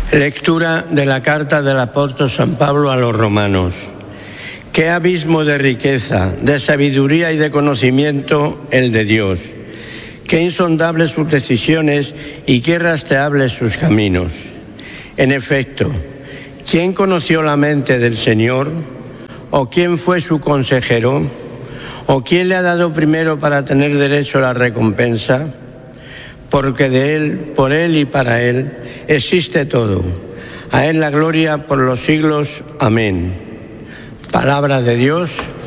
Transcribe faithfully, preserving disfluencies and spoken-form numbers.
Lectura de la carta del apóstol San Pablo a los romanos. Qué abismo de riqueza, de sabiduría y de conocimiento el de Dios. Qué insondables sus decisiones y qué rastreables sus caminos. En efecto, ¿quién conoció la mente del Señor? ¿O quién fue su consejero? ¿O quién le ha dado primero para tener derecho a la recompensa? Porque de Él, por Él y para Él existe todo. A Él la gloria por los siglos. Amén. Palabra de Dios.